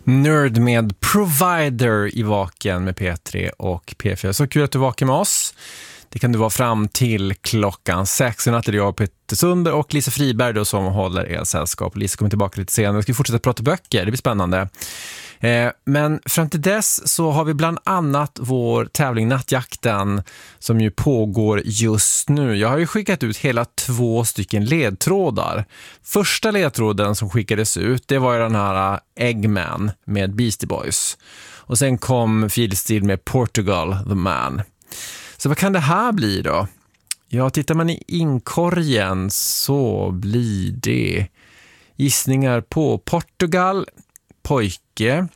Nerd med Provider i Vaken med P3 och P4. Så kul att du vakar med oss. Det kan du vara fram till klockan 6. Natt är det jag, Peter Sundberg och Lisa Friberg då, som håller er sällskap. Lisa kommer tillbaka lite senare. Vi ska fortsätta prata böcker, det blir spännande. Men fram till dess så har vi bland annat vår tävling Nattjakten som ju pågår just nu. Jag har ju skickat ut hela 2 stycken ledtrådar. Första ledtråden som skickades ut, det var ju den här Eggman med Beastie Boys. Och sen kom Filstil med Portugal the Man. Så vad kan det här bli då? Ja, tittar man i inkorgen så blir det gissningar på Portugal, pojke,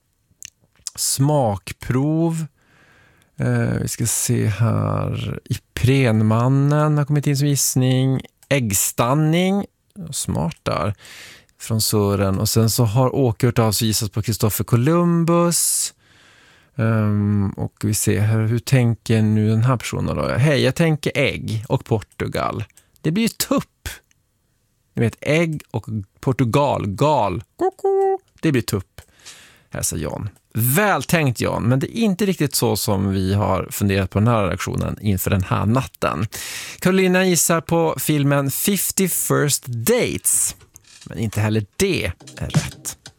smakprov, vi ska se här, Iprenmannen har kommit in som gissning, äggstanning, smart där, från Sören, och sen så har Åke hört av sig gissat på Christopher Columbus. Och vi ser här, hur tänker nu den här personen då? Hej, jag tänker ägg och Portugal. Det blir ju tupp. Ni vet, ägg och Portugal, gal. Koko. Det blir tupp. Här sa John. Väl tänkt John, men det är inte riktigt så som vi har funderat på den här reaktionen inför den här natten. Carolina gissar på filmen 50 First Dates. Men inte heller det är rätt.